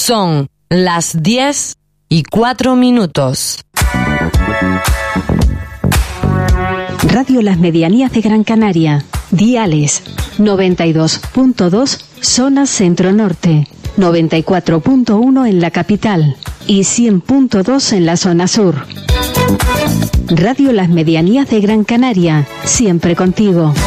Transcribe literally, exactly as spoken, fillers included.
Son las diez y cuatro minutos. Radio Las Medianías de Gran Canaria. Diales noventa y dos punto dos zona centro-norte, noventa y cuatro punto uno en la capital y cien punto dos en la zona sur. Radio Las Medianías de Gran Canaria, siempre contigo.